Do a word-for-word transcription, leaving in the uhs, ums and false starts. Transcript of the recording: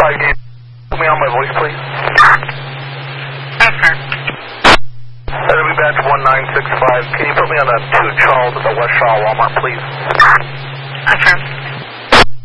five, can you put me on my voice, please? Okay. That'll be batch one nine six five. Can you put me on a two Charles at the West Shaw Walmart, please?